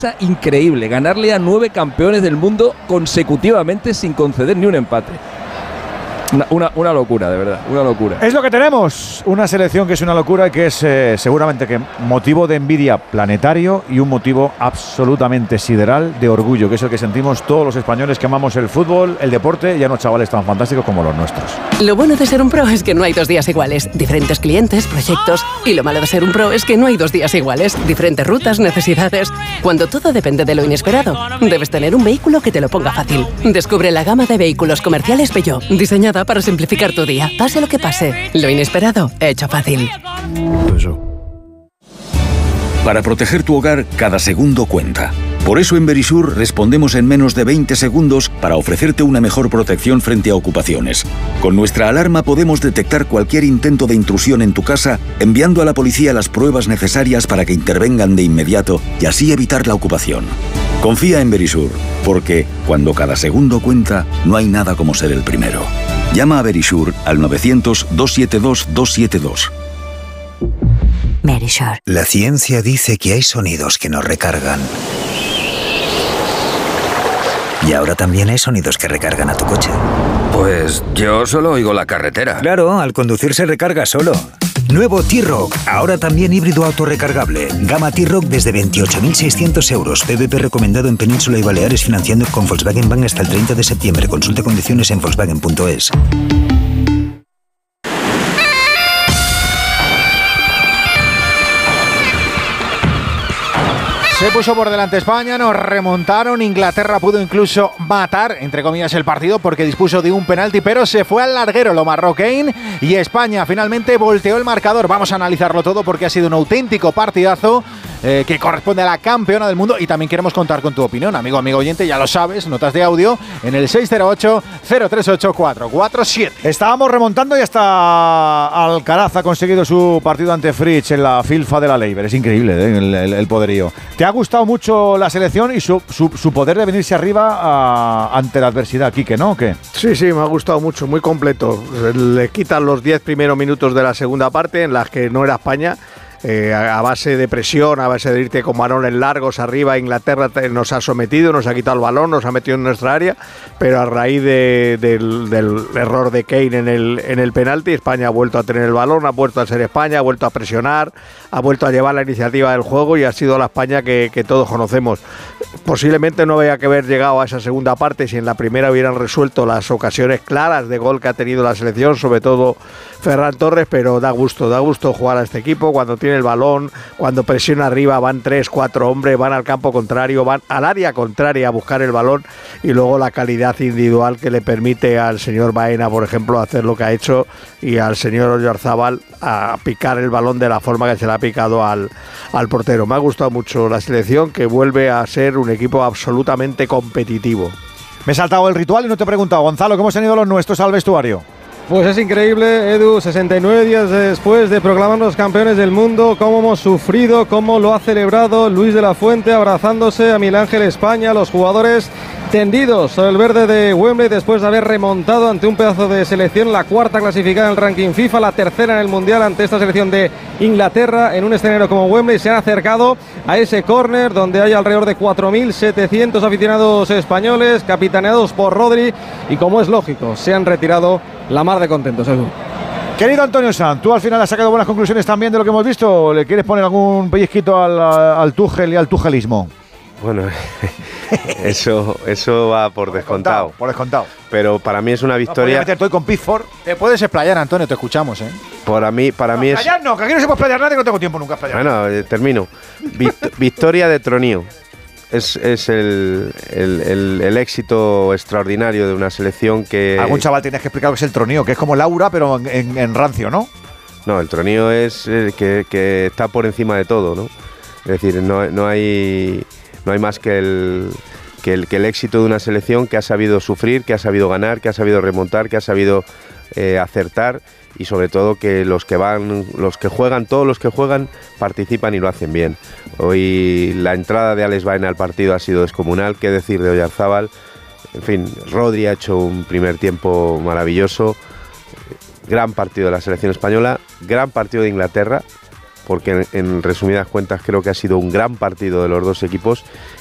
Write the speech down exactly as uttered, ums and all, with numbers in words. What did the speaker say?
increíble, ganarle a nueve campeones del mundo consecutivamente sin conceder ni un empate. Una, una, una locura, de verdad, una locura. Es lo que tenemos, una selección que es una locura y que es eh, seguramente que motivo de envidia planetario y un motivo absolutamente sideral de orgullo, que es el que sentimos todos los españoles que amamos el fútbol, el deporte y a unos chavales tan fantásticos como los nuestros. Lo bueno de ser un pro es que no hay dos días iguales, diferentes clientes, proyectos, y lo malo de ser un pro es que no hay dos días iguales, diferentes rutas, necesidades. Cuando todo depende de lo inesperado, debes tener un vehículo que te lo ponga fácil. Descubre la gama de vehículos comerciales Peugeot, diseñada para simplificar tu día, pase lo que pase. Lo inesperado, hecho fácil. Para proteger tu hogar, cada segundo cuenta. Por eso en Verisur respondemos en menos de veinte segundos para ofrecerte una mejor protección frente a ocupaciones. Con nuestra alarma podemos detectar cualquier intento de intrusión en tu casa, enviando a la policía las pruebas necesarias para que intervengan de inmediato y así evitar la ocupación. Confía en Verisur, porque cuando cada segundo cuenta, no hay nada como ser el primero. Llama a Verisur al novecientos, doscientos setenta y dos, doscientos setenta y dos. Verisur. La ciencia dice que hay sonidos que nos recargan. Y ahora también hay sonidos que recargan a tu coche. Pues yo solo oigo la carretera. Claro, al conducir se recarga solo. Nuevo T-Roc, ahora también híbrido autorrecargable. Gama T-Roc desde veintiocho mil seiscientos euros. P V P recomendado en Península y Baleares, financiando con Volkswagen Bank hasta el treinta de septiembre. Consulte condiciones en volkswagen punto es. Se puso por delante España, nos remontaron, Inglaterra pudo incluso matar, entre comillas, el partido porque dispuso de un penalti, pero se fue al larguero, lo marcó Kane y España finalmente volteó el marcador. Vamos a analizarlo todo porque ha sido un auténtico partidazo eh, que corresponde a la campeona del mundo y también queremos contar con tu opinión, amigo, amigo oyente, ya lo sabes, notas de audio en el seis cero ocho, cero tres ocho, cuatro cuatro siete. Estábamos remontando y hasta Alcaraz ha conseguido su partido ante Fritz en la filfa de la Leiber. Es increíble ¿eh? el, el, el poderío. ¿Te ha gustado mucho la selección y su, su, su poder de venirse arriba a, ante la adversidad, Quique, ¿no? ¿O qué? Sí, sí, me ha gustado mucho, muy completo. Le quitan los diez primeros minutos de la segunda parte en las que no era España. Eh, a, a base de presión, a base de irte con balones largos arriba, Inglaterra te, nos ha sometido, nos ha quitado el balón, nos ha metido en nuestra área, pero a raíz de, de, del, del error de Kane en el, en el penalti, España ha vuelto a tener el balón, ha vuelto a ser España, ha vuelto a presionar, ha vuelto a llevar la iniciativa del juego y ha sido la España que, que todos conocemos. Posiblemente no había que haber llegado a esa segunda parte si en la primera hubieran resuelto las ocasiones claras de gol que ha tenido la selección, sobre todo Ferran Torres, pero da gusto, da gusto jugar a este equipo cuando tiene el balón, cuando presiona arriba, van tres, cuatro hombres, van al campo contrario, van al área contraria a buscar el balón y luego la calidad individual que le permite al señor Baena, por ejemplo, hacer lo que ha hecho y al señor Oyarzábal a picar el balón de la forma que se le ha picado al, al portero. Me ha gustado mucho la selección, que vuelve a ser un equipo absolutamente competitivo. Me he saltado el ritual y no te he preguntado, Gonzalo, ¿cómo se han ido los nuestros al vestuario? Pues es increíble, Edu, sesenta y nueve días después de proclamarnos campeones del mundo, cómo hemos sufrido, cómo lo ha celebrado Luis de la Fuente abrazándose a Miguel Ángel España, los jugadores tendidos sobre el verde de Wembley después de haber remontado ante un pedazo de selección, la cuarta clasificada en el ranking FIFA, la tercera en el Mundial ante esta selección de Inglaterra en un escenario como Wembley. Se han acercado a ese córner donde hay alrededor de cuatro mil setecientos aficionados españoles capitaneados por Rodri y, como es lógico, se han retirado la mar de contentos, Edu. Querido Antonio Sanz, ¿tú al final has sacado buenas conclusiones también de lo que hemos visto o le quieres poner algún pellizquito al, al Tuchel y al tuchelismo? Bueno, eso, eso va por descontado. Por descontado. Pero para mí es una victoria. No, meter todo con Pickford. Te puedes explayar, Antonio, te escuchamos, ¿eh? Para mí, para no, mí es. Explayar no, que aquí no se puede explayar nada, que no tengo tiempo nunca a explayar. Bueno, eh, termino. Vict- victoria de Tronío. Es, es el, el, el, el éxito extraordinario de una selección que. Algún chaval tienes que explicar lo que es el Tronío, que es como Laura, pero en, en, en rancio, ¿no? No, el Tronío es eh, que, que está por encima de todo, ¿no? Es decir, no, no hay. No hay más que el, que, el, que el éxito de una selección que ha sabido sufrir, que ha sabido ganar, que ha sabido remontar, que ha sabido eh, acertar y sobre todo que los que van, los que juegan, todos los que juegan participan y lo hacen bien. Hoy la entrada de Alex Baena al partido ha sido descomunal, qué decir de Oyarzábal. En fin, Rodri ha hecho un primer tiempo maravilloso, gran partido de la selección española, gran partido de Inglaterra. porque en, en resumidas cuentas creo que ha sido un gran partido de los dos equipos